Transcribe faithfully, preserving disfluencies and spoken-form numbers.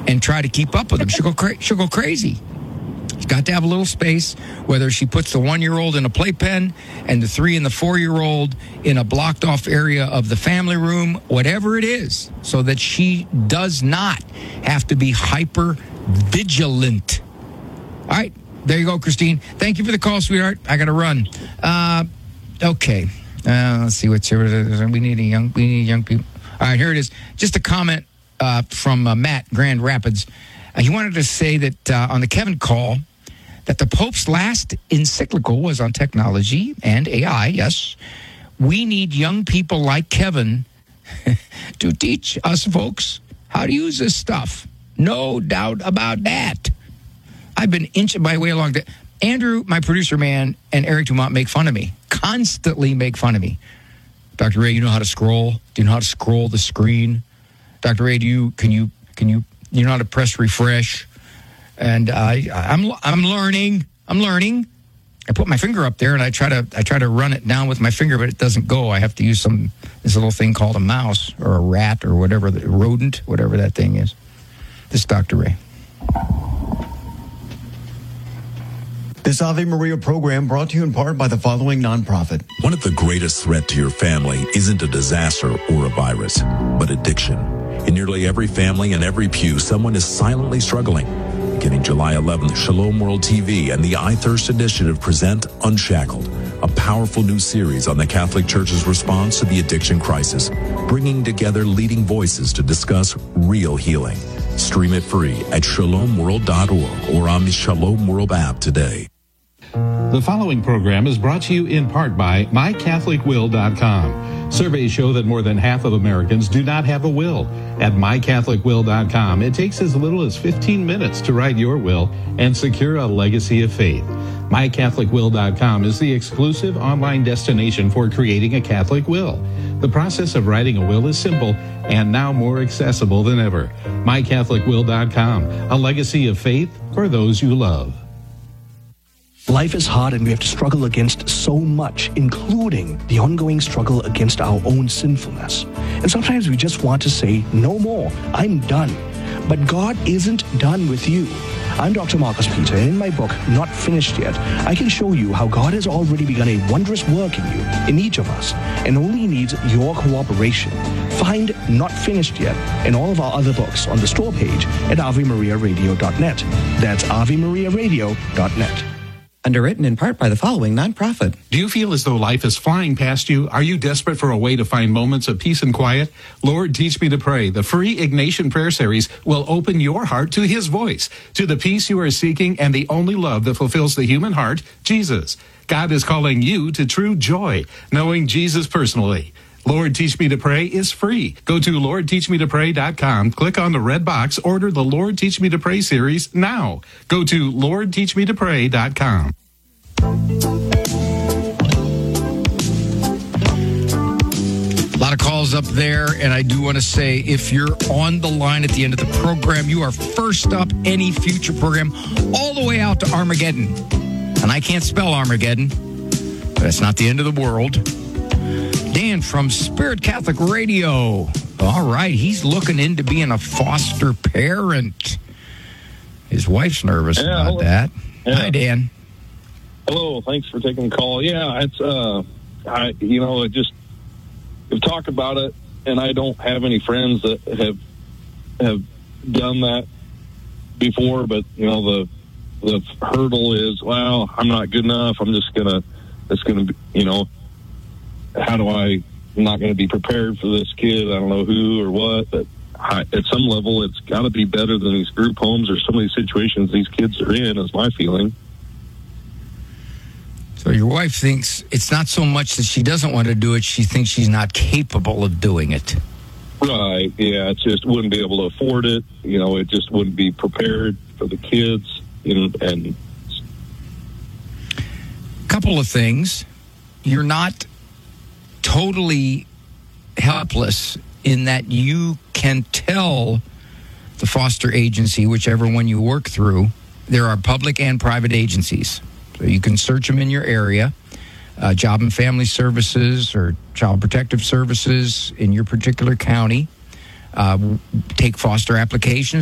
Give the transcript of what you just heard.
and try to keep up with them. She'll go, cra- she'll go crazy. She's got to have a little space, whether she puts the one-year-old in a playpen and the three and the four-year-old in a blocked-off area of the family room, whatever it is, so that she does not have to be hyper-vigilant. All right, there you go, Christine. Thank you for the call, sweetheart. I got to run. Uh, okay, uh, let's see what's here. We need a young, we need young people. All right, here it is. Just a comment uh, from uh, Matt, Grand Rapids. Uh, he wanted to say that uh, on the Kevin call, that the Pope's last encyclical was on technology and A I, yes. We need young people like Kevin to teach us folks how to use this stuff. No doubt about that. I've been inching my way along. The, Andrew, my producer man, and Eric Dumont make fun of me, constantly make fun of me. Doctor Ray, you know how to scroll? Do you know how to scroll the screen? Doctor Ray, do you, can you, can you, you know how to press refresh? And I, I'm, I'm learning. I'm learning. I put my finger up there and I try to, I try to run it down with my finger, but it doesn't go. I have to use some this little thing called a mouse or a rat or whatever, the rodent, whatever that thing is. This is Doctor Ray. This Ave Maria program brought to you in part by the following nonprofit. One of the greatest threats to your family isn't a disaster or a virus, but addiction. In nearly every family and every pew, someone is silently struggling. Beginning July eleventh, Shalom World T V and the I Thirst Initiative present Unshackled, a powerful new series on the Catholic Church's response to the addiction crisis, bringing together leading voices to discuss real healing. Stream it free at shalom world dot org or on the Shalom World app today. The following program is brought to you in part by my catholic will dot com. Surveys show that more than half of Americans do not have a will. At my catholic will dot com, it takes as little as fifteen minutes to write your will and secure a legacy of faith. my catholic will dot com is the exclusive online destination for creating a Catholic will. The process of writing a will is simple and now more accessible than ever. my catholic will dot com, a legacy of faith for those you love. Life is hard and we have to struggle against so much, including the ongoing struggle against our own sinfulness. And sometimes we just want to say, no more, I'm done. But God isn't done with you. I'm Doctor Marcus Peter, and in my book, Not Finished Yet, I can show you how God has already begun a wondrous work in you, in each of us, and only needs your cooperation. Find Not Finished Yet and all of our other books on the store page at ave maria radio dot net. That's ave maria radio dot net. Underwritten in part by the following nonprofit. Do you feel as though life is flying past you? Are you desperate for a way to find moments of peace and quiet? Lord, Teach Me to Pray, the free Ignatian prayer series, will open your heart to His voice, to the peace you are seeking and the only love that fulfills the human heart, Jesus. God is calling you to true joy, knowing Jesus personally. Lord, Teach Me to Pray is free. Go to lord teach me to pray dot com, click on the red box, order the Lord Teach Me to Pray series now. Go to lord teach me to pray dot com. A lot of calls up there, and I do want to say, if you're on the line at the end of the program, you are first up any future program all the way out to Armageddon. And I can't spell Armageddon, but it's not the end of the world. Dan from Spirit Catholic Radio. All right, he's looking into being a foster parent. His wife's nervous yeah, about hello. that. Yeah. Hi, Dan. Hello, thanks for taking the call. Yeah, it's, uh, I, you know, it just, we've talked about it, and I don't have any friends that have, have done that before, but, you know, the, the hurdle is, well, I'm not good enough. I'm just going to, it's going to be, you know, how do I, I'm not going to be prepared for this kid. I don't know who or what, but I, at some level, it's got to be better than these group homes or some of these situations these kids are in, is my feeling. So your wife thinks it's not so much that she doesn't want to do it, she thinks she's not capable of doing it. Right, yeah, it just wouldn't be able to afford it. You know, it just wouldn't be prepared for the kids. You know, and couple of things. You're not totally helpless in that you can tell the foster agency, whichever one you work through, there are public and private agencies. So you can search them in your area, uh, Job and Family Services or Child Protective Services in your particular county. Uh, take foster applications.